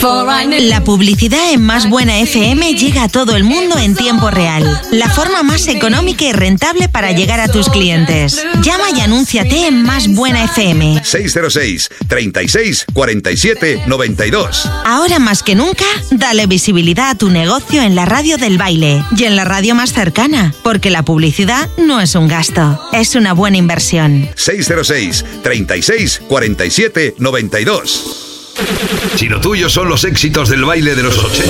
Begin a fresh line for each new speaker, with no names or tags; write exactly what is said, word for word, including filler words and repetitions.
La publicidad en Más Buena F M llega a todo el mundo en tiempo real. La forma más económica y rentable para llegar a tus clientes. Llama y anúnciate en Más Buena F M.
seis cero seis, treinta y seis, cuarenta y siete, noventa y dos.
Ahora más que nunca, dale visibilidad a tu negocio en la radio del baile y en la radio más cercana, porque la publicidad no es un gasto, es una buena inversión.
seis cero seis, treinta y seis, cuarenta y siete, noventa y dos. Si lo tuyo son los éxitos del baile de los ochenta,